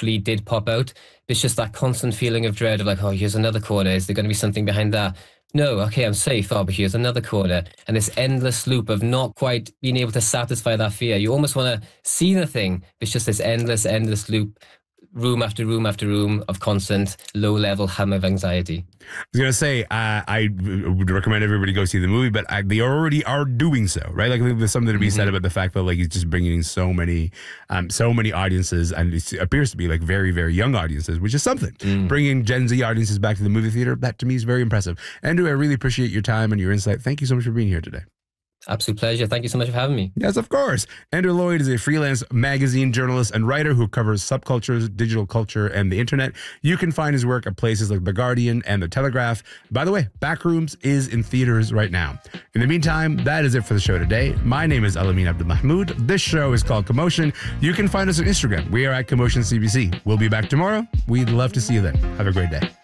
eventually did pop out. It's just that constant feeling of dread of like, oh, here's another corner. Is there going to be something behind that? No, okay, I'm safe. Oh, but here's another corner. And this endless loop of not quite being able to satisfy that fear. You almost want to see the thing. It's just this endless loop, room after room after room of constant low-level hum of anxiety. I was going to say, I would recommend everybody go see the movie, but they already are doing so, right? Like, I think there's something to be said about the fact that, like, he's just bringing in so many audiences, and it appears to be, like, very, very young audiences, which is something. Bringing Gen Z audiences back to the movie theater, that to me is very impressive. Andrew, I really appreciate your time and your insight. Thank you so much for being here today. Absolute pleasure. Thank you so much for having me. Yes, of course. Andrew Lloyd is a freelance magazine journalist and writer who covers subcultures, digital culture, and the internet. You can find his work at places like The Guardian and The Telegraph. By the way, Backrooms is in theaters right now. In the meantime, that is it for the show today. My name is Alamin Abdelmahmoud. This show is called Commotion. You can find us on Instagram. We are at Commotion CBC. We'll be back tomorrow. We'd love to see you then. Have a great day.